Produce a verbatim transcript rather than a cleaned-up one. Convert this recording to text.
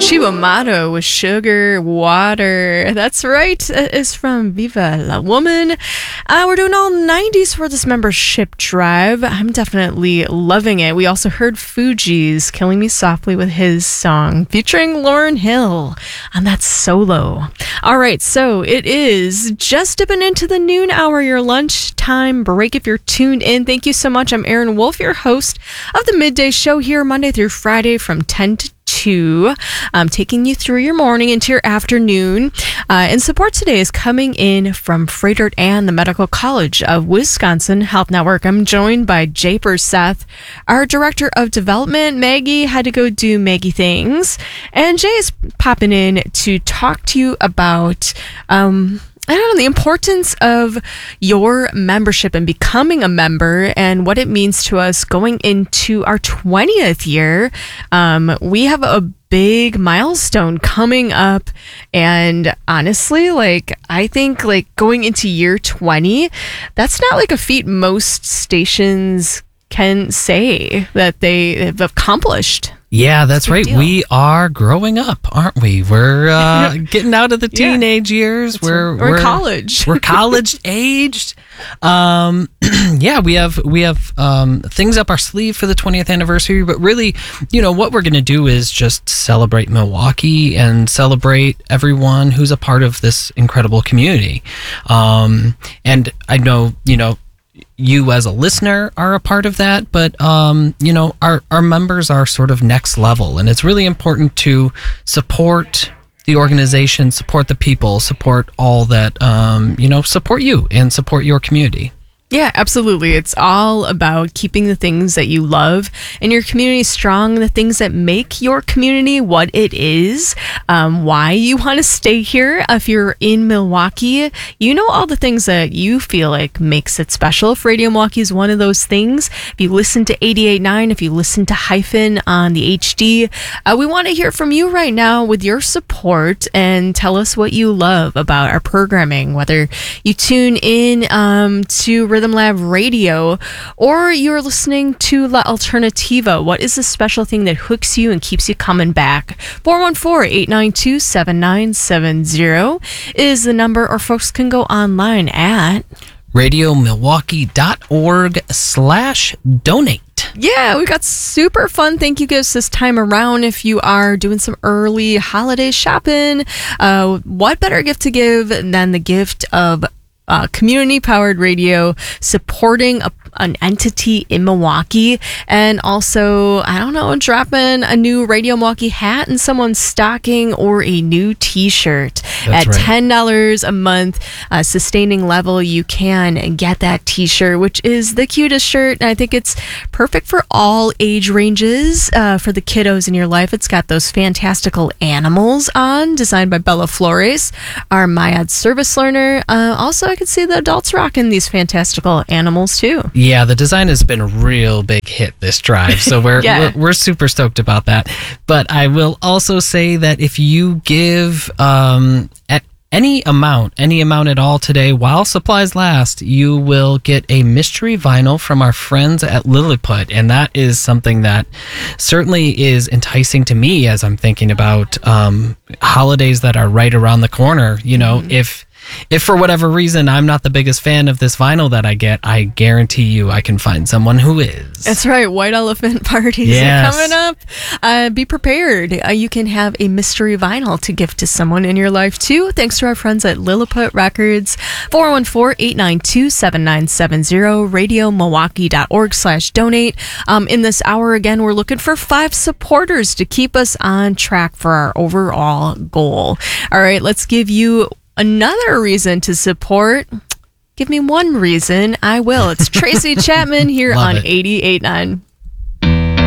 Chivo Amato with Sugar Water. That's right. It is from Viva La Woman. Uh, we're doing all nineties for this membership drive. I'm definitely loving it. We also heard Fugees Killing Me Softly with his song featuring Lauryn Hill on that solo. All right, so it is just dipping into the noon hour, your lunchtime break if you're tuned in. Thank you so much. I'm Erin Wolf, your host of the Midday Show here Monday through Friday from ten to two, um, taking you through your morning into your afternoon. Uh, and support today is coming in from Frederick Ann, the Medical College of Wisconsin Health Network. I'm joined by Jay Perseth, our Director of Development. Maggie had to go do Maggie things, and Jay is popping in to talk to you about um, I don't know, the importance of your membership and becoming a member and what it means to us going into our twentieth year. Um, we have a big milestone coming up, and honestly, like, I think like going into year twenty, that's not like a feat most stations can say that they have accomplished. Yeah, that's right. Deal. We are growing up, aren't we? We're uh, getting out of the teenage yeah. years. That's we're, we're we're college. We're college aged. Um, yeah, we have we have um, things up our sleeve for the twentieth anniversary. But really, you know, what we're going to do is just celebrate Milwaukee and celebrate everyone who's a part of this incredible community. Um, and I know, you know, you as a listener are a part of that, but um, you know, our, our members are sort of next level, and it's really important to support the organization, support the people, support all that, um, you know, support you and support your community. Yeah, absolutely. It's all about keeping the things that you love in your community strong, the things that make your community what it is, um, why you want to stay here. If you're in Milwaukee, you know all the things that you feel like makes it special. If Radio Milwaukee is one of those things, if you listen to eighty-eight point nine, if you listen to Hyphen on the H D, uh, we want to hear from you right now with your support and tell us what you love about our programming, whether you tune in um, to Rhythm Lab Radio, or you're listening to La Alternativa. What is the special thing that hooks you and keeps you coming back? four one four, eight nine two, seven nine seven zero is the number, or folks can go online at radio milwaukee dot org slash donate. Yeah, we got super fun thank you gifts this time around. If you are doing some early holiday shopping, uh, what better gift to give than the gift of Uh, community-powered radio supporting a, an entity in Milwaukee, and also, I don't know, dropping a new Radio Milwaukee hat in someone's stocking or a new t-shirt. That's At right. ten dollars a month, uh, sustaining level, you can get that t-shirt, which is the cutest shirt, and I think it's perfect for all age ranges, uh, for the kiddos in your life. It's got those fantastical animals on, designed by Bella Flores, our MyAd service learner. Uh, also, I can see the adults rocking these fantastical animals too. Yeah, the design has been a real big hit this drive, so we're, yeah. we're we're super stoked about that. But I will also say that if you give um, at any amount, any amount at all today, while supplies last, you will get a mystery vinyl from our friends at Lilliput, and that is something that certainly is enticing to me as I'm thinking about um, holidays that are right around the corner. You know, mm-hmm. if If for whatever reason I'm not the biggest fan of this vinyl that I get, I guarantee you I can find someone who is. That's right. White Elephant parties yes. are coming up. Uh, be prepared. Uh, you can have a mystery vinyl to gift to someone in your life too. Thanks to our friends at Lilliput Records. four one four, eight nine two, seven nine seven zero, radio milwaukee dot org slash donate. Um, in this hour, again, we're looking for five supporters to keep us on track for our overall goal. All right, let's give you another reason to support. Give me one reason, I will. It's Tracy Chapman here on eighty-eight point nine.